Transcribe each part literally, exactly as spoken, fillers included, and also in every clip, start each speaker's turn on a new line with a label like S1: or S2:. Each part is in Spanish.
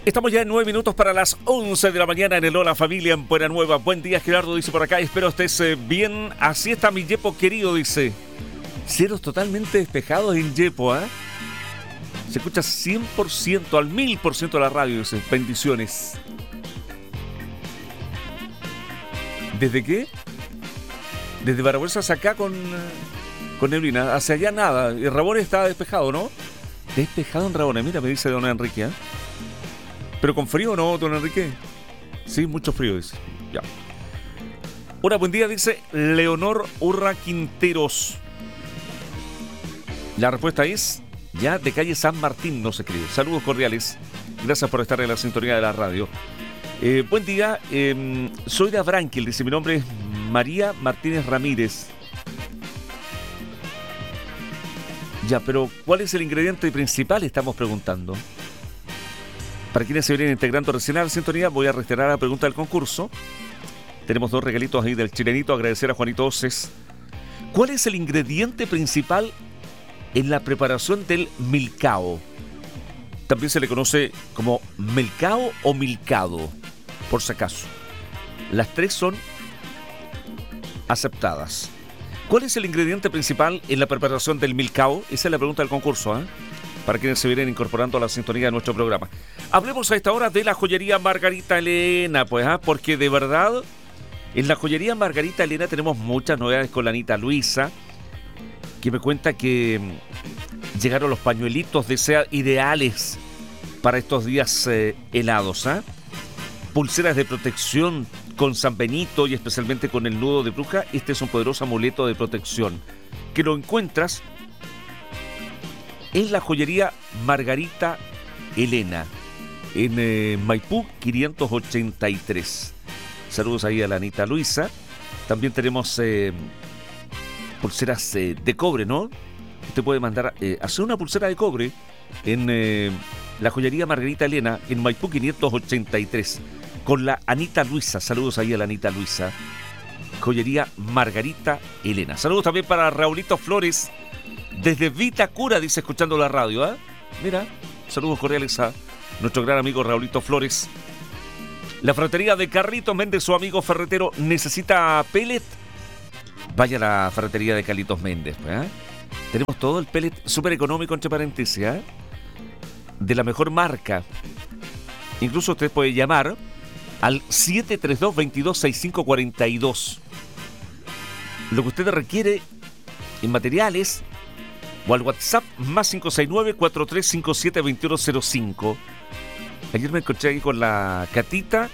S1: Estamos ya en nueve minutos para las once de la mañana en el Hola Familia en Buena Nueva. Buen día, Gerardo, dice por acá. Espero estés eh, bien. Así está mi Yepo querido, dice. Cielos totalmente despejados en Yepo, ¿ah? ¿eh? Se escucha cien por ciento, al mil por ciento la radio, dice. Bendiciones. ¿Desde qué? Desde Barbarossa acá con, con neblina. Hacia allá nada. El Rabón está despejado, ¿no? Despejado en Rabona. Mira, me dice don Enrique, ¿eh? Pero con frío, ¿no, don Enrique? Sí, mucho frío, dice. Ya. Hola, buen día, dice Leonor Urra Quinteros. La respuesta es ya de calle San Martín, no se escribe. Saludos cordiales. Gracias por estar en la sintonía de la radio. Eh, buen día, eh, soy de Abranquil, dice, mi nombre es María Martínez Ramírez. Ya, pero ¿cuál es el ingrediente principal? Estamos preguntando. Para quienes se vienen integrando recién a la sintonía, voy a reiterar la pregunta del concurso. Tenemos dos regalitos ahí del chilenito. Agradecer a Juanito Oces. ¿Cuál es el ingrediente principal en la preparación del milcao? También se le conoce como melcao o milcado, por si acaso. Las tres son aceptadas. ¿Cuál es el ingrediente principal en la preparación del milcao? Esa es la pregunta del concurso, ¿eh? Para quienes se vienen incorporando a la sintonía de nuestro programa. Hablemos a esta hora de la joyería Margarita Elena, pues, ¿eh? Porque de verdad, en la joyería Margarita Elena tenemos muchas novedades con la Anita Luisa, que me cuenta que llegaron los pañuelitos de seda ideales para estos días eh, helados, ¿eh? Pulseras de protección con San Benito y especialmente con el nudo de bruja. Este es un poderoso amuleto de protección que lo encuentras en la joyería Margarita Elena, en eh, Maipú quinientos ochenta y tres. Saludos ahí a la Anita Luisa. También tenemos eh, pulseras eh, de cobre, ¿no? Usted puede mandar eh, hacer una pulsera de cobre en eh, la joyería Margarita Elena, en Maipú quinientos ochenta y tres, con la Anita Luisa. Saludos ahí a la Anita Luisa. Joyería Margarita Elena. Saludos también para Raulito Flores, desde Vitacura, dice, escuchando la radio, ¿eh? Mira, saludos cordiales a nuestro gran amigo Raulito Flores. La ferretería de Carlitos Méndez, su amigo ferretero, necesita pellet. Vaya a la ferretería de Carlitos Méndez, ¿eh? Tenemos todo el pellet súper económico, entre paréntesis, ¿eh? De la mejor marca. Incluso usted puede llamar al siete tres dos, veintidós sesenta y cinco cuarenta y dos. Lo que usted requiere en materiales, o al WhatsApp más cinco seis nueve, cuatro tres cinco siete, dos uno cero cinco. Ayer me encontré ahí con la Catita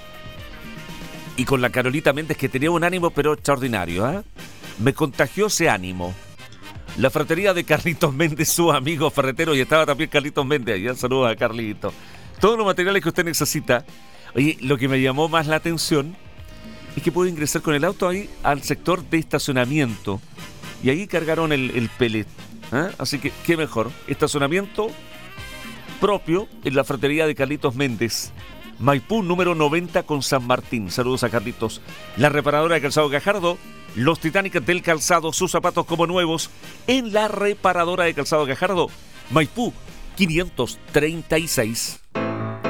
S1: y con la Carolita Méndez, que tenía un ánimo pero extraordinario, ¿eh? Me contagió ese ánimo. La ferretería de Carlitos Méndez, su amigo ferretero, y estaba también Carlitos Méndez allá. Saludos a Carlitos. Todos los materiales que usted necesita. Oye, lo que me llamó más la atención es que puede ingresar con el auto ahí al sector de estacionamiento, y ahí cargaron el, el pellet. ¿Ah? Así que, qué mejor, estacionamiento propio en la ferretería de Carlitos Méndez, Maipú número noventa con San Martín. Saludos a Carlitos. La reparadora de calzado Gajardo, los Titanic del calzado, sus zapatos como nuevos en la reparadora de calzado Gajardo, Maipú quinientos treinta y seis.